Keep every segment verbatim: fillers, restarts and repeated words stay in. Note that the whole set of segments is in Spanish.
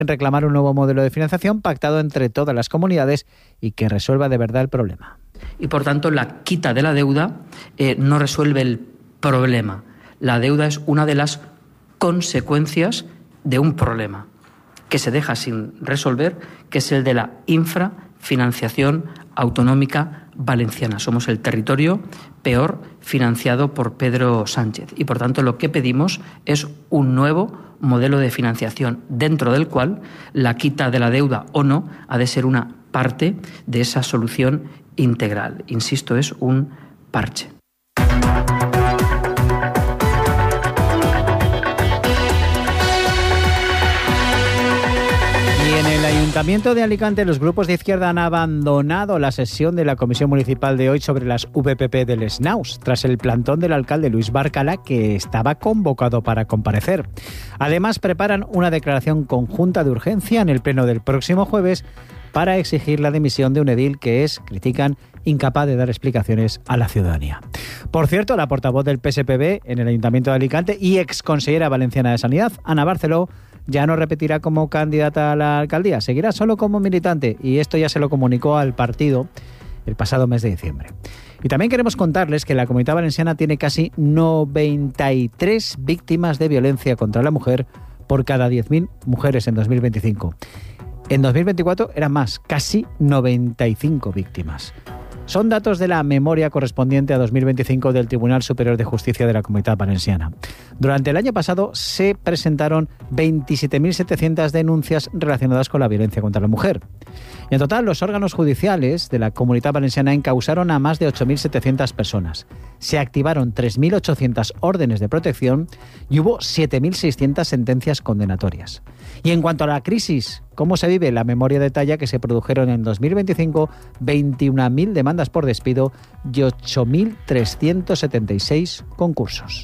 reclamar un nuevo modelo de financiación pactado entre todas las comunidades y que resuelva de verdad el problema. Y por tanto la quita de la deuda eh, no resuelve el problema. La deuda es una de las consecuencias de un problema que se deja sin resolver, que es el de la infrafinanciación autonómica valenciana. Somos el territorio peor financiado por Pedro Sánchez y, por tanto, lo que pedimos es un nuevo modelo de financiación dentro del cual la quita de la deuda o no ha de ser una parte de esa solución integral. Insisto, es un parche. En el Ayuntamiento de Alicante, los grupos de izquierda han abandonado la sesión de la Comisión Municipal de hoy sobre las V P P del Snaus, tras el plantón del alcalde Luis Bárcala, que estaba convocado para comparecer. Además, preparan una declaración conjunta de urgencia en el pleno del próximo jueves para exigir la dimisión de un edil que es, critican, incapaz de dar explicaciones a la ciudadanía. Por cierto, la portavoz del P S P B en el Ayuntamiento de Alicante y exconsellera valenciana de Sanidad, Ana Barceló, ya no repetirá como candidata a la alcaldía, seguirá solo como militante, y esto ya se lo comunicó al partido el pasado mes de diciembre. Y también queremos contarles que la Comunidad Valenciana tiene casi noventa y tres víctimas de violencia contra la mujer por cada diez mil mujeres en dos mil veinticinco. En dos mil veinticuatro eran más, casi noventa y cinco víctimas. Son datos de la memoria correspondiente a dos mil veinticinco del Tribunal Superior de Justicia de la Comunidad Valenciana. Durante el año pasado se presentaron veintisiete mil setecientas denuncias relacionadas con la violencia contra la mujer. Y en total, los órganos judiciales de la Comunidad Valenciana encausaron a más de ocho mil setecientas personas. Se activaron tres mil ochocientas órdenes de protección y hubo siete mil seiscientas sentencias condenatorias. Y en cuanto a la crisis, ¿cómo se vive? La memoria detalla que se produjeron en dos mil veinticinco veintiuna mil demandas por despido y ocho mil trescientos setenta y seis concursos.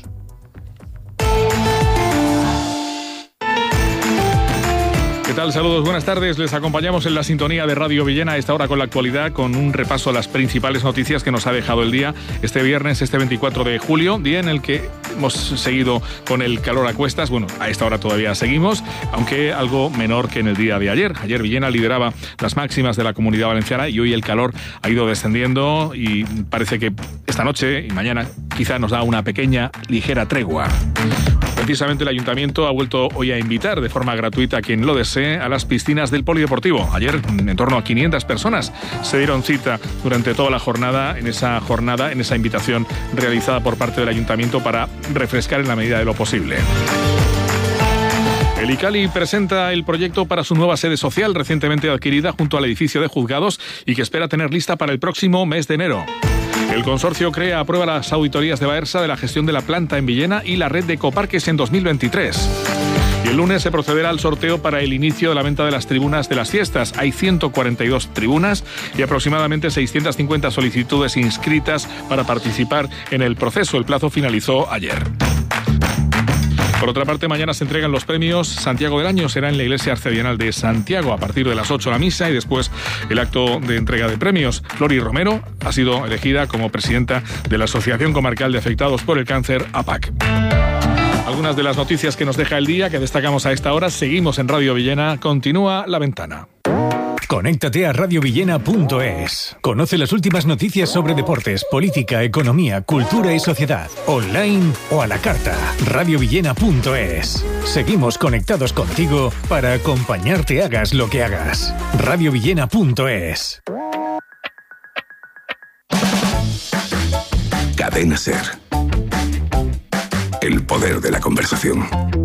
¿Qué tal? Saludos, buenas tardes. Les acompañamos en la sintonía de Radio Villena a esta hora con la actualidad, con un repaso a las principales noticias que nos ha dejado el día este viernes, este veinticuatro de julio, día en el que hemos seguido con el calor a cuestas. Bueno, a esta hora todavía seguimos, aunque algo menor que en el día de ayer. Ayer Villena lideraba las máximas de la Comunidad Valenciana y hoy el calor ha ido descendiendo y parece que esta noche y mañana quizá nos da una pequeña, ligera tregua. Precisamente el Ayuntamiento ha vuelto hoy a invitar de forma gratuita a quien lo desee a las piscinas del Polideportivo. Ayer en torno a quinientas personas se dieron cita durante toda la jornada, en esa jornada, en esa invitación realizada por parte del Ayuntamiento para refrescar en la medida de lo posible. El ICALI presenta el proyecto para su nueva sede social recientemente adquirida junto al edificio de juzgados y que espera tener lista para el próximo mes de enero. El consorcio CREA aprueba las auditorías de Baersa de la gestión de la planta en Villena y la red de ecoparques en dos mil veintitrés. Y el lunes se procederá al sorteo para el inicio de la venta de las tribunas de las fiestas. Hay ciento cuarenta y dos tribunas y aproximadamente seiscientas cincuenta solicitudes inscritas para participar en el proceso. El plazo finalizó ayer. Por otra parte, mañana se entregan los premios Santiago del Año. Será en la Iglesia Arcedianal de Santiago a partir de las ocho la misa y después el acto de entrega de premios. Flori Romero ha sido elegida como presidenta de la Asociación Comarcal de Afectados por el Cáncer, A P A C. Algunas de las noticias que nos deja el día, que destacamos a esta hora. Seguimos en Radio Villena. Continúa La Ventana. Conéctate a radio villena punto es. Conoce las últimas noticias sobre deportes, política, economía, cultura y sociedad. Online o a la carta. radio villena punto es. Seguimos conectados contigo para acompañarte hagas lo que hagas. radio villena punto es. Cadena SER. El poder de la conversación.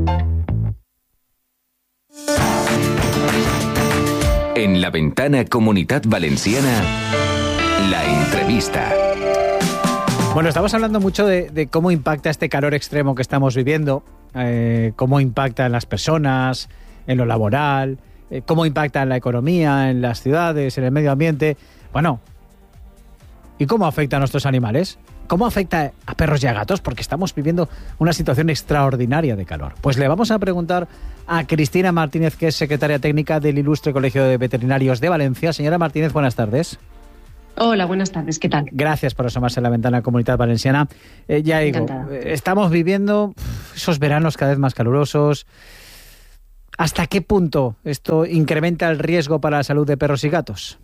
En La Ventana Comunidad Valenciana, la entrevista. Bueno, estamos hablando mucho de, de cómo impacta este calor extremo que estamos viviendo, eh, cómo impacta en las personas, en lo laboral, eh, cómo impacta en la economía, en las ciudades, en el medio ambiente. Bueno, ¿y cómo afecta a nuestros animales? ¿Cómo afecta a perros y a gatos? Porque estamos viviendo una situación extraordinaria de calor. Pues le vamos a preguntar a Cristina Martínez, que es secretaria técnica del Ilustre Colegio de Veterinarios de Valencia. Señora Martínez, buenas tardes. Hola, buenas tardes, ¿qué tal? Gracias por asomarse a La Ventana Comunidad Valenciana. Eh, ya digo, Encantada. estamos viviendo esos veranos cada vez más calurosos. ¿Hasta qué punto esto incrementa el riesgo para la salud de perros y gatos?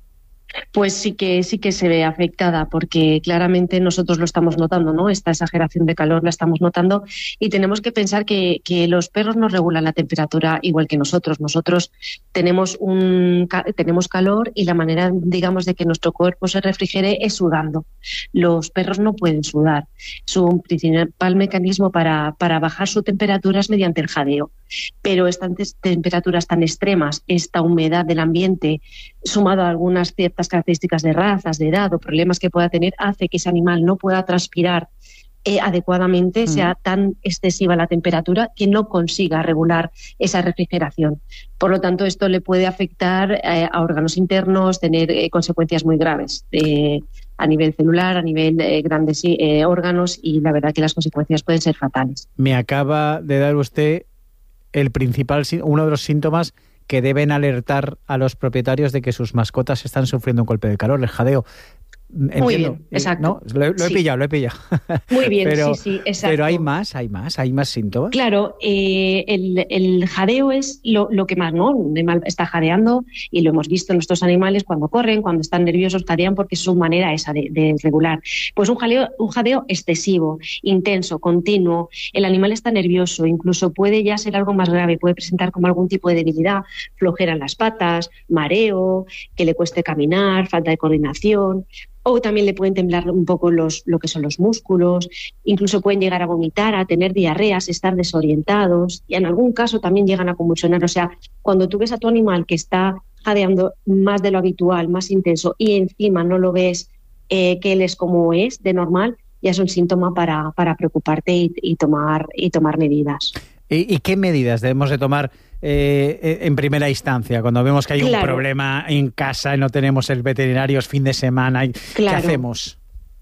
Pues sí que sí que se ve afectada, porque claramente nosotros lo estamos notando, ¿no? Esta exageración de calor la estamos notando, y tenemos que pensar que, que los perros no regulan la temperatura igual que nosotros. Nosotros tenemos un tenemos calor, y la manera, digamos, de que nuestro cuerpo se refrigere es sudando. Los perros no pueden sudar. Su principal mecanismo para, para bajar su temperatura es mediante el jadeo. Pero estas temperaturas tan extremas, esta humedad del ambiente, sumado a algunas ciertas características de razas, de edad o problemas que pueda tener, hace que ese animal no pueda transpirar eh, adecuadamente, mm. sea tan excesiva la temperatura que no consiga regular esa refrigeración. Por lo tanto, esto le puede afectar eh, a órganos internos, tener eh, consecuencias muy graves eh, a nivel celular, a nivel de eh, grandes eh, órganos, y la verdad que las consecuencias pueden ser fatales. Me acaba de dar usted el principal, uno de los síntomas que deben alertar a los propietarios de que sus mascotas están sufriendo un golpe de calor, el jadeo. Entiendo. Muy bien, exacto. ¿No? Lo, lo he sí. pillado, lo he pillado. Muy bien, pero, sí, sí, exacto. Pero hay más, hay más, hay más síntomas. Claro, eh, el, el jadeo es lo, lo que más, ¿no? Un animal está jadeando, y lo hemos visto en nuestros animales cuando corren, cuando están nerviosos, jadean porque es su manera esa de, de regular. Pues un jadeo, un jadeo excesivo, intenso, continuo. El animal está nervioso, incluso puede ya ser algo más grave, puede presentar como algún tipo de debilidad, flojera en las patas, mareo, que le cueste caminar, falta de coordinación. O también le pueden temblar un poco los, lo que son los músculos, incluso pueden llegar a vomitar, a tener diarreas, estar desorientados, y en algún caso también llegan a convulsionar. O sea, cuando tú ves a tu animal que está jadeando más de lo habitual, más intenso, y encima no lo ves eh, que él es como es, de normal, ya es un síntoma para, para preocuparte y, y, tomar, y tomar medidas. ¿Y, y qué medidas debemos de tomar eh, en primera instancia cuando vemos que hay claro. un problema en casa y no tenemos el veterinario, es fin de semana? Y, claro. ¿Qué hacemos?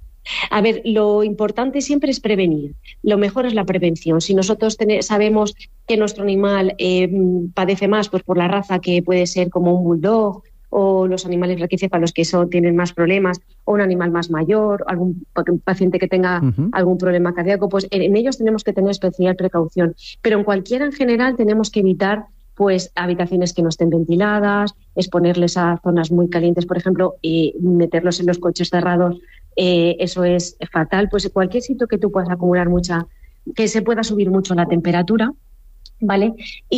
A ver, lo importante siempre es prevenir. Lo mejor es la prevención. Si nosotros ten- sabemos que nuestro animal eh, padece más, pues por la raza, que puede ser como un bulldog, o los animales raquícefalos, que son, tienen más problemas, o un animal más mayor, algún paciente que tenga uh-huh. algún problema cardíaco, pues en, en ellos tenemos que tener especial precaución. Pero en cualquiera en general tenemos que evitar pues habitaciones que no estén ventiladas, exponerles a zonas muy calientes, por ejemplo, y meterlos en los coches cerrados, eh, eso es fatal. Pues cualquier sitio que tú puedas acumular mucha, que se pueda subir mucho la temperatura, ¿vale?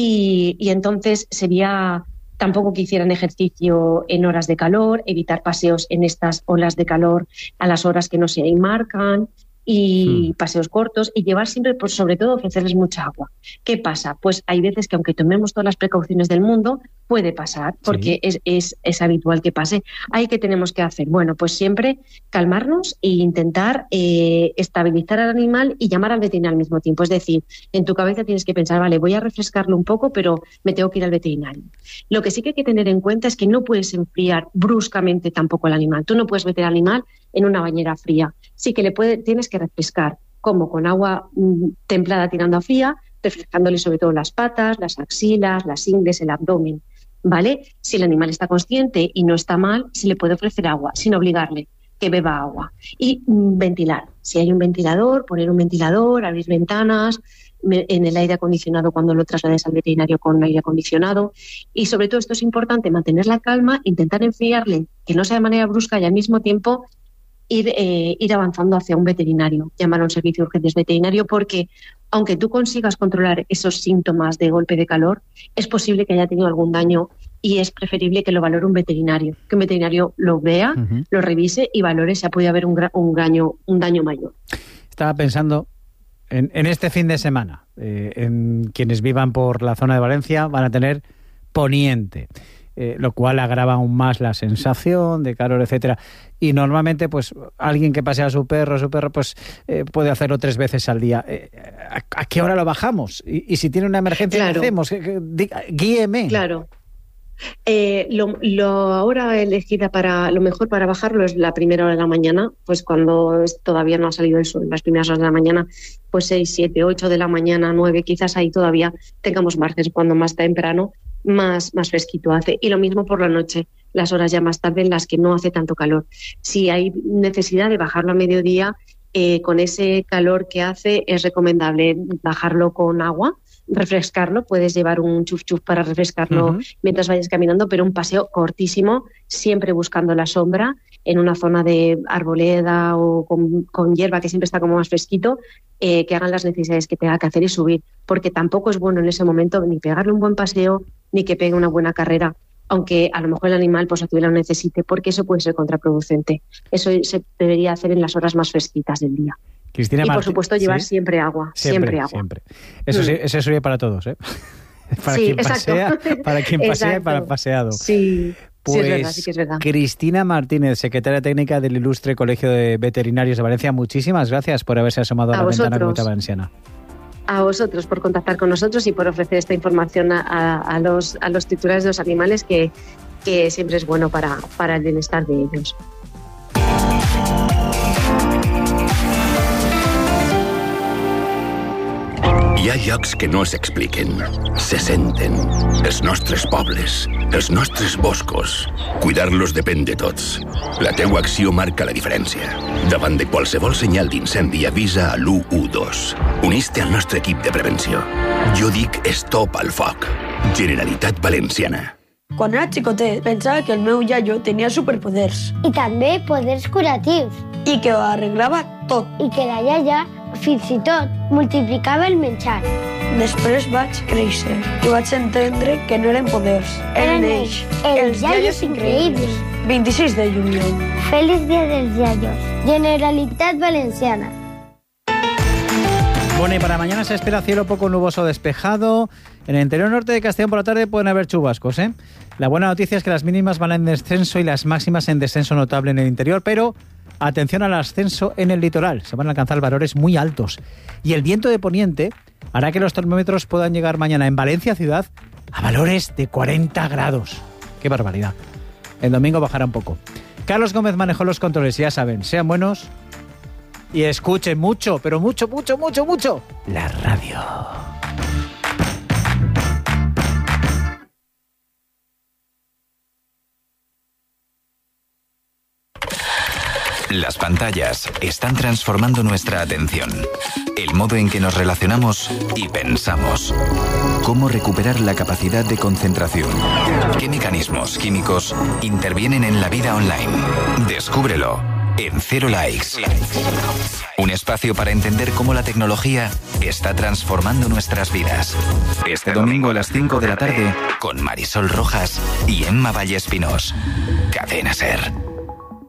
Y, y entonces sería tampoco que hicieran ejercicio en horas de calor, evitar paseos en estas olas de calor a las horas que no se marcan, y hmm. paseos cortos, y llevar siempre, pues sobre todo, ofrecerles mucha agua. ¿Qué pasa? Pues hay veces que aunque tomemos todas las precauciones del mundo, puede pasar, porque sí. es, es, es habitual que pase. ¿Ahí qué tenemos que hacer? Bueno, pues siempre calmarnos e intentar eh, estabilizar al animal y llamar al veterinario al mismo tiempo. Es decir, en tu cabeza tienes que pensar, vale, voy a refrescarlo un poco, pero me tengo que ir al veterinario. Lo que sí que hay que tener en cuenta es que no puedes enfriar bruscamente tampoco al animal. Tú no puedes meter al animal en una bañera fría. Sí que le puede, tienes que refrescar, como con agua mmm, templada tirando a fría, refrescándole sobre todo las patas, las axilas, las ingles, el abdomen, ¿vale? Si el animal está consciente y no está mal, se le puede ofrecer agua, sin obligarle que beba agua. Y mmm, ventilar. Si hay un ventilador, poner un ventilador, abrir ventanas, en el aire acondicionado cuando lo traslades al veterinario con aire acondicionado. Y sobre todo, esto es importante, mantener la calma, intentar enfriarle, que no sea de manera brusca, y al mismo tiempo Ir, eh, ir avanzando hacia un veterinario, llamar a un servicio de urgencias veterinario, porque aunque tú consigas controlar esos síntomas de golpe de calor, es posible que haya tenido algún daño, y es preferible que lo valore un veterinario, que un veterinario lo vea, uh-huh. lo revise y valore si ha podido haber un, gra- un, daño, un daño mayor. Estaba pensando en, en este fin de semana, eh, en quienes vivan por la zona de Valencia van a tener poniente. Eh, lo cual agrava aún más la sensación de calor, etcétera. Y normalmente, pues, alguien que pasea a su perro, su perro, pues, eh, puede hacerlo tres veces al día. Eh, ¿a, ¿A qué hora lo bajamos? Y, y si tiene una emergencia, claro. ¿qué hacemos? Diga, guíeme. Claro. Eh, lo, lo hora elegida para lo mejor para bajarlo es la primera hora de la mañana, pues cuando todavía no ha salido el sol, las primeras horas de la mañana, pues seis, siete, ocho de la mañana, nueve, quizás ahí todavía tengamos margen, cuando más temprano más, más fresquito hace. Y lo mismo por la noche, las horas ya más tarde en las que no hace tanto calor. Si hay necesidad de bajarlo a mediodía, eh, con ese calor que hace es recomendable bajarlo con agua, refrescarlo, puedes llevar un chuf chuf para refrescarlo uh-huh. mientras vayas caminando, pero un paseo cortísimo, siempre buscando la sombra, en una zona de arboleda o con, con hierba que siempre está como más fresquito, eh, que hagan las necesidades que tenga que hacer y subir, porque tampoco es bueno en ese momento ni pegarle un buen paseo, ni que pegue una buena carrera, aunque a lo mejor el animal pues a tu vez lo necesite, porque eso puede ser contraproducente. Eso se debería hacer en las horas más fresquitas del día. Cristina y por Martín, supuesto llevar ¿sí? siempre agua, siempre, siempre agua. Siempre. Eso, sí, eso sirve para todos, ¿eh? Para sí, quien pasea, exacto. para quien pasea y Exacto. para el paseado. Sí, pues, sí, es verdad, sí que es verdad. Cristina Martínez, secretaria técnica del Ilustre Colegio de Veterinarios de Valencia, muchísimas gracias por haberse asomado a, a la vosotros. ventana Comunidad Valenciana. A vosotros por contactar con nosotros y por ofrecer esta información a, a, a, los, a los titulares de los animales, que, que siempre es bueno para, para el bienestar de ellos. Hi ha llocs que no s'expliquen, se senten. Els nostres pobles, els nostres boscos. Cuidar-los depèn de tots. La teua acció marca la diferència. Davant de qualsevol senyal d'incendi avisa a l'u u dos. Unís-te al nostre equip de prevenció. Jo dic Stop al foc. Generalitat Valenciana. Quan era xicotet pensava que el meu iaio tenia superpoders. I també poders curatius. I que ho arreglava tot. I que la iaia fins i tot multiplicava el menjar. Després vaig créixer i vaig entendre que no eren poders. Eren ells, els iaios increïbles. vint-i-sis de juliol. Feliç dia dels iaios. Generalitat Valenciana. Bueno, y para mañana se espera cielo poco nuboso despejado. En el interior norte de Castellón por la tarde pueden haber chubascos, ¿eh? La buena noticia es que las mínimas van en descenso y las máximas en descenso notable en el interior, pero atención al ascenso en el litoral. Se van a alcanzar valores muy altos. Y el viento de poniente hará que los termómetros puedan llegar mañana en Valencia ciudad a valores de cuarenta grados. ¡Qué barbaridad! El domingo bajará un poco. Carlos Gómez manejó los controles, ya saben, sean buenos y escuchen mucho, pero mucho, mucho, mucho, mucho la radio. Las pantallas están transformando nuestra atención, el modo en que nos relacionamos y pensamos. ¿Cómo recuperar la capacidad de concentración? ¿Qué mecanismos químicos intervienen en la vida online? Descúbrelo en Cero Likes. Un espacio para entender cómo la tecnología está transformando nuestras vidas. Este domingo a las cinco de la tarde con Marisol Rojas y Emma Vallespinós. Cadena SER.